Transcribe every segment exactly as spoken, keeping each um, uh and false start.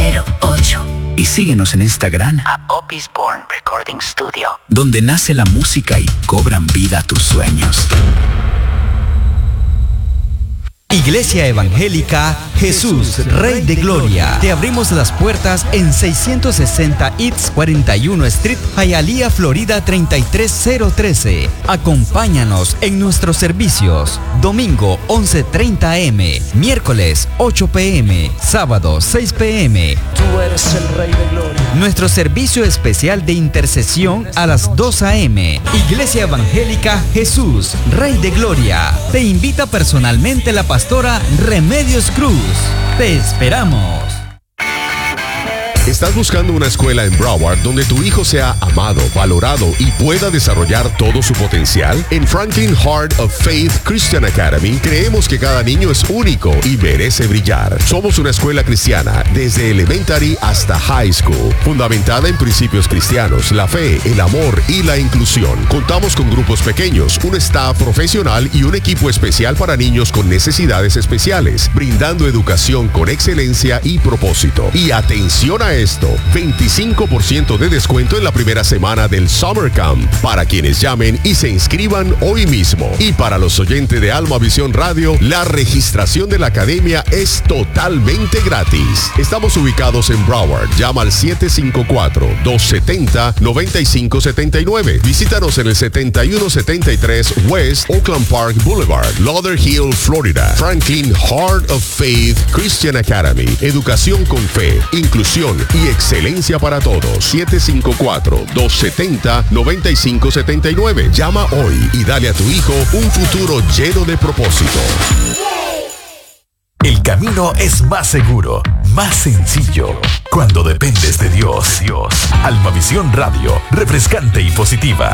cero ocho. Y síguenos en Instagram a Opis Born Recording Studio, donde nace la música y cobran vida tus sueños. Iglesia Evangélica Jesús, Rey de Gloria. Te abrimos las puertas en seiscientos sesenta East cuarenta y uno Street, Hialeah, Florida treinta y tres cero trece. Acompáñanos en nuestros servicios. Domingo once treinta a eme, miércoles ocho pe eme, sábado seis pe eme. Tú eres el Rey de Gloria. Nuestro servicio especial de intercesión a las dos a eme. Iglesia Evangélica Jesús, Rey de Gloria. Te invita personalmente la pastora Remedios Cruz. Te esperamos. ¿Estás buscando una escuela en Broward donde tu hijo sea amado, valorado y pueda desarrollar todo su potencial? En Franklin Heart of Faith Christian Academy creemos que cada niño es único y merece brillar. Somos una escuela cristiana desde elementary hasta high school, fundamentada en principios cristianos, la fe, el amor y la inclusión. Contamos con grupos pequeños, un staff profesional y un equipo especial para niños con necesidades especiales, brindando educación con excelencia y propósito. Y atención a esto, veinticinco por ciento de descuento en la primera semana del Summer Camp para quienes llamen y se inscriban hoy mismo. Y para los oyentes de Alma Visión Radio, la registración de la academia es totalmente gratis. Estamos ubicados en Broward. Llama al siete cinco cuatro, dos siete cero, nueve cinco siete nueve. Visítanos en el setenta y uno setenta y tres West Oakland Park Boulevard, Lauderhill, Florida. Franklin Heart of Faith Christian Academy. Educación con fe, inclusión y excelencia para todos. siete cinco cuatro, dos siete cero, nueve cinco siete nueve. Llama hoy y dale a tu hijo un futuro lleno de propósito. El camino es más seguro, más sencillo, cuando dependes de Dios. Dios. Alma Visión Radio, refrescante y positiva.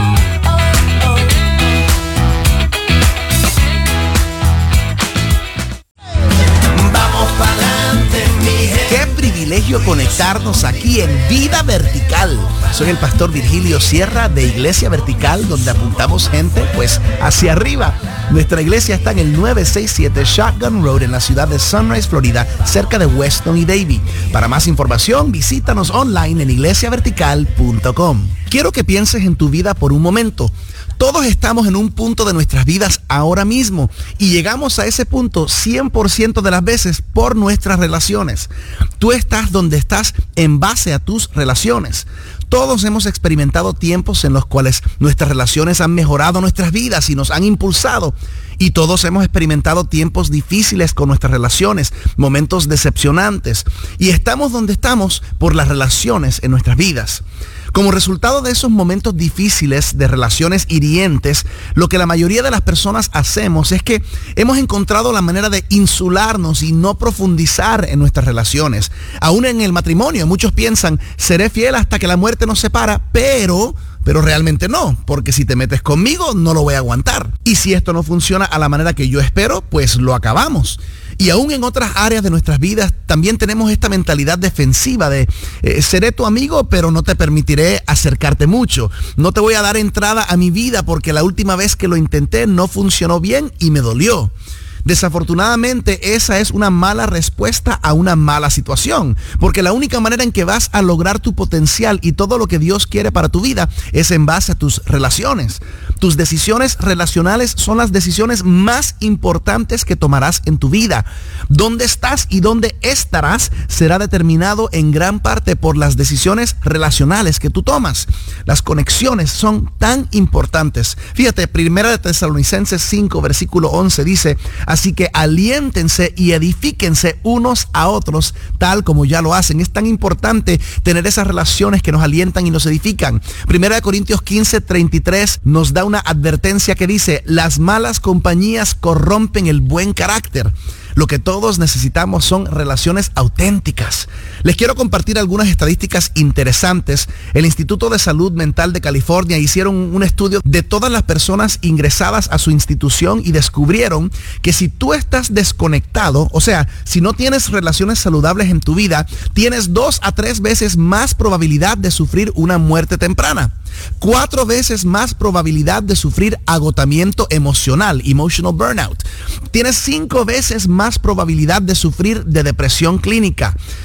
Qué privilegio conectarnos aquí en Vida Vertical. Soy el pastor Virgilio Sierra de Iglesia Vertical, donde apuntamos gente pues hacia arriba. Nuestra iglesia está en el nueve seis siete Shotgun Road en la ciudad de Sunrise, Florida, cerca de Weston y Davie. Para más información, visítanos online en iglesia vertical punto com. Quiero que pienses en tu vida por un momento. Todos estamos en un punto de nuestras vidas ahora mismo y llegamos a ese punto cien por ciento de las veces por nuestras relaciones. Tú estás donde estás en base a tus relaciones. Todos hemos experimentado tiempos en los cuales nuestras relaciones han mejorado nuestras vidas y nos han impulsado. Y todos hemos experimentado tiempos difíciles con nuestras relaciones, momentos decepcionantes. Y estamos donde estamos por las relaciones en nuestras vidas. Como resultado de esos momentos difíciles, de relaciones hirientes, lo que la mayoría de las personas hacemos es que hemos encontrado la manera de insularnos y no profundizar en nuestras relaciones. Aún en el matrimonio, muchos piensan, seré fiel hasta que la muerte nos separa, pero... Pero realmente no, porque si te metes conmigo no lo voy a aguantar. Y si esto no funciona a la manera que yo espero, pues lo acabamos. Y aún en otras áreas de nuestras vidas también tenemos esta mentalidad defensiva de eh, seré tu amigo, pero no te permitiré acercarte mucho. No te voy a dar entrada a mi vida porque la última vez que lo intenté no funcionó bien y me dolió. Desafortunadamente, esa es una mala respuesta a una mala situación, porque la única manera en que vas a lograr tu potencial y todo lo que Dios quiere para tu vida es en base a tus relaciones. Tus decisiones relacionales son las decisiones más importantes que tomarás en tu vida. Dónde estás y dónde estarás será determinado en gran parte por las decisiones relacionales que tú tomas. Las conexiones son tan importantes. Fíjate, Primera de Tesalonicenses cinco, versículo once dice: así que aliéntense y edifíquense unos a otros, tal como ya lo hacen. Es tan importante tener esas relaciones que nos alientan y nos edifican. Primera de Corintios quince, treinta y tres nos da una advertencia que dice: las malas compañías corrompen el buen carácter. Lo que todos necesitamos son relaciones auténticas. Les quiero compartir algunas estadísticas interesantes. El Instituto de Salud Mental de California hicieron un estudio de todas las personas ingresadas a su institución y descubrieron que si tú estás desconectado, o sea, si no tienes relaciones saludables en tu vida, tienes dos a tres veces más probabilidad de sufrir una muerte temprana. Cuatro veces más probabilidad de sufrir agotamiento emocional, emotional burnout. Tienes cinco veces más probabilidad de sufrir de depresión clínica.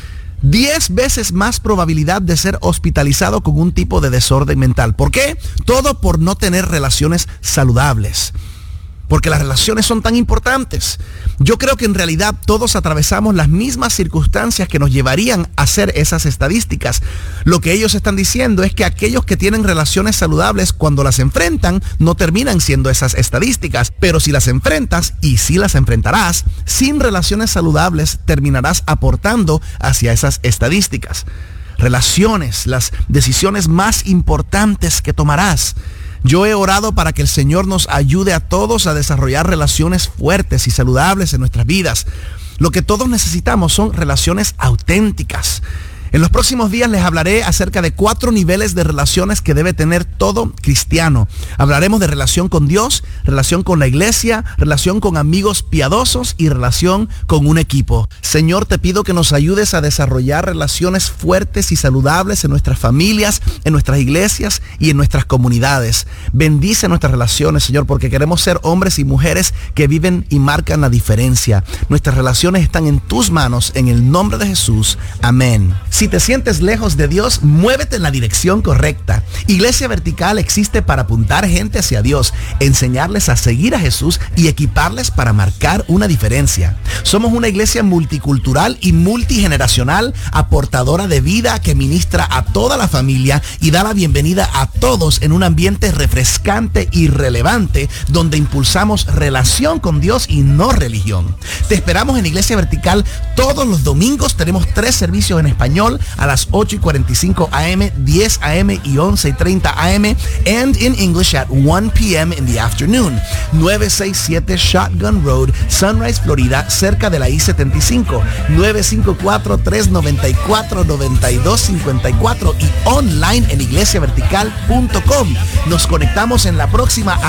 diez veces más probabilidad de ser hospitalizado con un tipo de desorden mental. ¿Por qué? Todo por no tener relaciones saludables. Porque las relaciones son tan importantes. Yo creo que en realidad todos atravesamos las mismas circunstancias que nos llevarían a hacer esas estadísticas. Lo que ellos están diciendo es que aquellos que tienen relaciones saludables, cuando las enfrentan, no terminan siendo esas estadísticas. Pero si las enfrentas, y si las enfrentarás, sin relaciones saludables, terminarás aportando hacia esas estadísticas. Relaciones, las decisiones más importantes que tomarás. Yo he orado para que el Señor nos ayude a todos a desarrollar relaciones fuertes y saludables en nuestras vidas. Lo que todos necesitamos son relaciones auténticas. En los próximos días les hablaré acerca de cuatro niveles de relaciones que debe tener todo cristiano. Hablaremos de relación con Dios, relación con la iglesia, relación con amigos piadosos y relación con un equipo. Señor, te pido que nos ayudes a desarrollar relaciones fuertes y saludables en nuestras familias, en nuestras iglesias y en nuestras comunidades. Bendice nuestras relaciones, Señor, porque queremos ser hombres y mujeres que viven y marcan la diferencia. Nuestras relaciones están en tus manos, en el nombre de Jesús. Amén. Si te sientes lejos de Dios, muévete en la dirección correcta. Iglesia Vertical existe para apuntar gente hacia Dios, enseñarles a seguir a Jesús y equiparles para marcar una diferencia. Somos una iglesia multicultural y multigeneracional, aportadora de vida que ministra a toda la familia y da la bienvenida a todos en un ambiente refrescante y relevante, donde impulsamos relación con Dios y no religión. Te esperamos en Iglesia Vertical todos los domingos. Tenemos tres servicios en español a las ocho y cuarenta y cinco a eme, diez a eme y once y treinta a eme, and in English at one p m in the afternoon. nueve sesenta y siete Shotgun Road, Sunrise, Florida, cerca de la I setenta y cinco. nueve cinco cuatro, tres nueve cuatro, nueve dos cinco cuatro y online en iglesia vertical punto com. Nos conectamos en la próxima